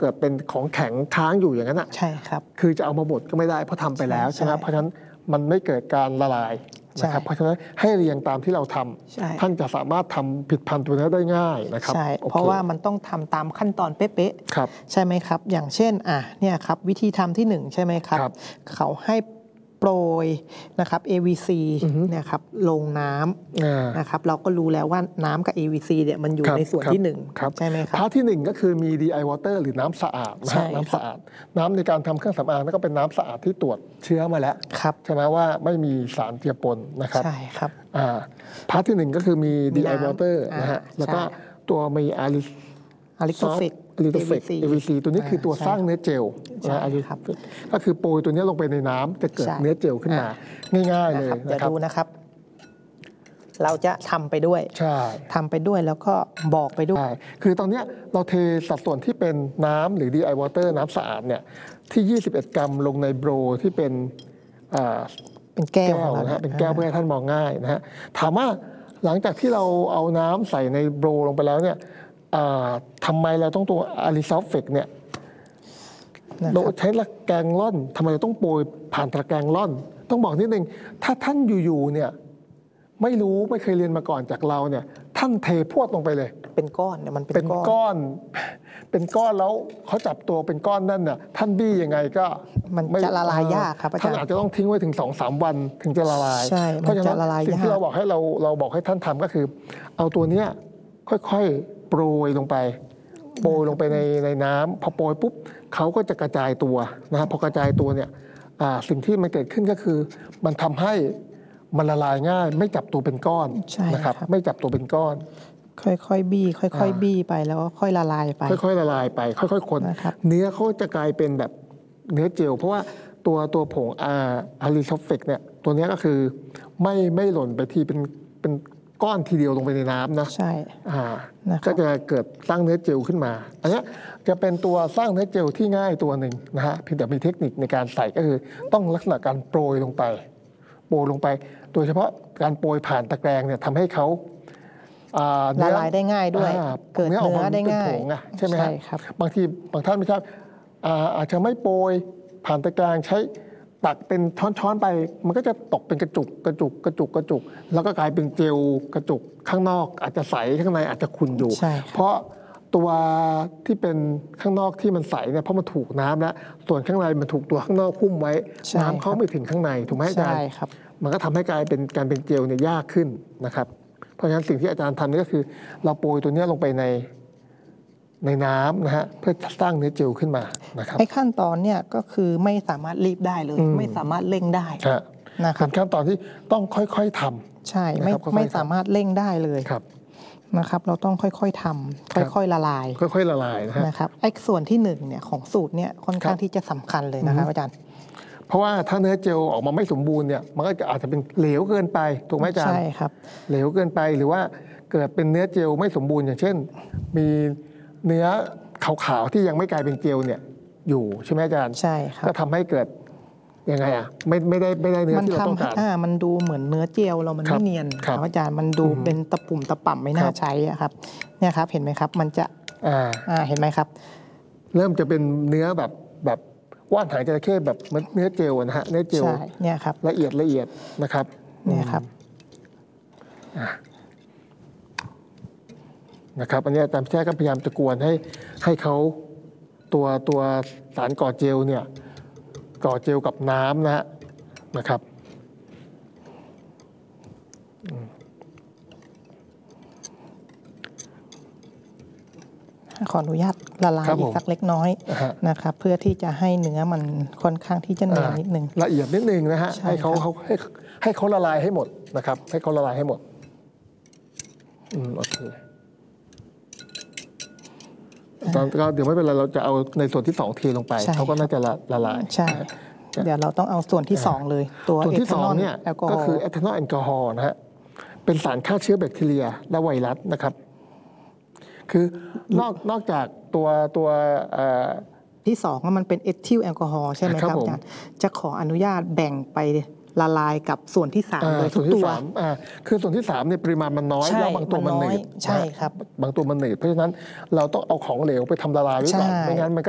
เกิดเป็นของแข็งค้างอยู่อย่างนั้นอ่ะใช่ครับคือจะเอามาบดก็ไม่ได้เพราะทำไปแล้วใช่ไหมเพราะฉะนั้นมันไม่เกิดการละลายนะครับเพราะฉะนั้นให้เรียงตามที่เราทำท่านจะสามารถทำผิดพันธุ์ตัวนี้ได้ง่ายนะครับใช่เพราะว่ามันต้องทำตามขั้นตอนเป๊ะๆใช่ไหมครับอย่างเช่นเนี่ยครับวิธีทำที่1ใช่ไหมครับเขาให้โปรยนะครับ AVC เนี่ยครับลงน้ำนะครับเราก็รู้แล้วว่าน้ำกับ AVC เนี่ยมันอยู่ในส่วนที่1ใช่ไหมครับพาร์ทที่1ก็คือมี DI water หรือน้ำสะอาดนะน้ำสะอาดน้ำในการทำเครื่องสำอางนั่นก็เป็นน้ำสะอาดที่ตรวจเชื้อมาแล้วใช่ไหมว่าไม่มีสารเจือปนนะครับใช่ครับพาร์ทที่1ก็คือมี DI water นะฮะแล้วก็ตัวมี Alisofic AVC ตัวนี้คือตัวสร้างเนื้อเจลนะก็คือโปรยตัวนี้ลงไปในน้ำจะเกิดเนื้อเจลขึ้นมาง่ายๆเลยนะครับดูนะครับเราจะทำไปด้วยทำไปด้วยแล้วก็บอกไปด้วยคือตอนนี้เราเทสัดส่วนที่เป็นน้ำหรือ DI water น้ำสะอาดเนี่ยที่21 กรัมลงในโบรที่เป็นแก้วนะฮะเป็นแก้วเพื่อให้ท่านมองง่ายนะฮะถามว่าหลังจากที่เราเอาน้ำใส่ในโบรลงไปแล้วเนี่ยทำไมเราต้องตัว Alisofic เนี่ยเราใช้ตะแกรงร่อนทำไมเราต้องโปรยผ่านตะแกรงร่อนต้องบอกนิดนึงถ้าท่านอยู่ๆเนี่ยไม่รู้ไม่เคยเรียนมาก่อนจากเราเนี่ยท่านเทพรวดลงไปเลยเป็นก้อนเนี่ยมันเป็นก้อนแล้วเขาจับตัวเป็นก้อนนั่นน่ะท่านบี้ยังไงก็มันจะละลายยากครับท่านอาจจะต้องทิ้งไว้ถึง 2-3 วันถึงจะละลายเพราะฉะนั้นสิ่งที่เราบอกให้เราบอกให้ท่านทำก็คือเอาตัวเนี้ยค่อยๆโปรยลงไปในน้ำพอโปรยปุ๊บเขาก็จะกระจายตัวนะพอกระจายตัวเนี่ยสิ่งที่มันเกิดขึ้นก็คือมันทำให้มันละลายง่ายไม่จับตัวเป็นก้อนนะครับไม่จับตัวเป็นก้อนค่อยๆบี้ค่อยๆบี้ไปแล้วก็ค่อยละลายไปค่อยๆละลายไปค่อยๆคนเนื้อเขาจะกลายเป็นแบบเนื้อเจลเพราะว่าตัวผงAlisoficเนี่ยตัวนี้ก็คือไม่หล่นไปทีเป็นก้อนทีเดียวลงไปในน้ำนะใช่ก็จะเกิดสร้างเนื้อเจลขึ้นมาอันนี้จะเป็นตัวสร้างเนื้อเจลที่ง่ายตัวหนึ่งนะฮะเพียงแต่มีเทคนิคในการใส่ก็คือต้องลักษณะการโปรยลงไปโดยเฉพาะการโปรยผ่านตะแกรงเนี่ยทำให้เขาละลายได้ง่ายด้วยเกิดเนื้อได้ง่ายใช่ไหมครับบางท่านไม่ชอบอาจจะไม่โปรยผ่านตะแกรงใช้ตักเป็นช้อนๆไปมันก็จะตกเป็นกระจุกแล้วก็กลายเป็นเจลกระจุกข้างนอกอาจจะใสข้างในอาจจะขุ่นอยู่เพราะตัวที่เป็นข้างนอกที่มันใสเนี่ยเพราะมันถูกน้ำแล้วส่วนข้างในมันถูกตัวข้างนอกหุ้มไว้น้ำเข้าไม่ถึงข้างในถูกไหมอาจารย์มันก็ทำให้กลายเป็นการเป็นเจลเนี่ยยากขึ้นนะครับเพราะฉะนั้นสิ่งที่อาจารย์ทำนี่ก็คือเราโปรยตัวนี้ลงไปในน้ำนะฮะเพื่อสร้างเนื้อเจลขึ้นมานะครับขั้นตอนเนี่ยก็คือไม่สามารถรีบได้เลยไม่สามารถเร่งได้นะครับเป็นขั้นตอนที่ต้องค่อยๆทำใช่ไม่สามารถเร่งได้เลยนะครับเราต้องค่อยๆทำค่อยๆละลายนะครับไอ้ส่วนที่1เนี่ยของสูตรเนี่ยค่อนข้างที่จะสำคัญเลยนะครับอาจารย์เพราะว่าถ้าเนื้อเจลออกมาไม่สมบูรณ์เนี่ยมันก็อาจจะเป็นเหลวเกินไปถูกไหมอาจารย์ใช่ครับเหลวเกินไปหรือว่าเกิดเป็นเนื้อเจลไม่สมบูรณ์อย่างเช่นมีเนื้อขาวๆที่ยังไม่กลายเป็นเจลเนี่ยอยู่ใช่ไหมอาจารย์ใช่ครับก็ทำให้เกิดยังไงไม่ได้เนื้อที่เราต้องการมันดูเหมือนเนื้อเจลเรามันไม่เนียนครับอาจารย์มันดูเป็นตะปุ่มตะป่ำไม่น่าใช้ครับเนี่ยครับเห็นไหมครับมันจะเห็นไหมครับเริ่มจะเป็นเนื้อแบบว่านหางจระเข้แบบเนื้อเจลนะฮะเนื้อเจลเนี่ยครับละเอียดนะครับเนี่ยครับนะครับอันนี้อาจารย์แท้ก็พยายามจะกวนให้เขาตัวสารก่อเจลเนี่ยก่อเจลกับน้ำนะครับขออนุญาตละลายอีกสักเล็กน้อยนะครับเพื่อที่จะให้เนื้อมันค่อนข้างที่จะเนียนนิดนึงละเอียดนิดนึงนะฮะให้เขาละลายให้หมดนะครับให้เขาละลายให้หมดโอเคตอนก็เดี๋ยวไม่เป็นไรเราจะเอาในส่วนที่2เทลงไปเขาก็น่าจะละลายใช่เดี๋ยวเราต้องเอาส่วนที่2เลยตัวที่2เนี่ยก็คือเอทานอลแอลกอฮอล์นะฮะเป็นสารฆ่าเชื้อแบคทีเรียและไวรัสนะครับคือนอกจากตัวที่2มันเป็นเอทิลแอลกอฮอล์ใช่ไหมครับอาจารย์จะขออนุญาตแบ่งไปละลายกับส่วนที่3เลยทุกตัวคือส่วนที่3เนี่ยปริมาณมันน้อยแล้วบางตัวมันหนืดใช่ครับบางตัวมันหนืดเพราะฉะนั้นเราต้องเอาของเหลวไปทำละลายไว้ก่อนไม่งั้นมันก็